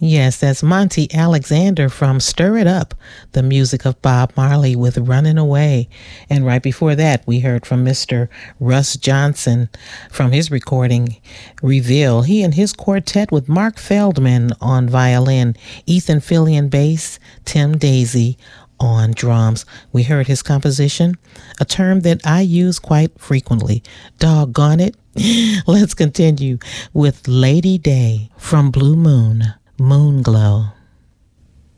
Yes, that's Monty Alexander from Stir It Up, the music of Bob Marley with Running Away. And right before that, we heard from Mr. Russ Johnson from his recording Reveal. He and his quartet with Mark Feldman on violin, Ethan Fillion bass, Tim Daisy on drums. We heard his composition, a term that I use quite frequently, doggone it. Let's continue with Lady Day from Blue Moon, Moonglow.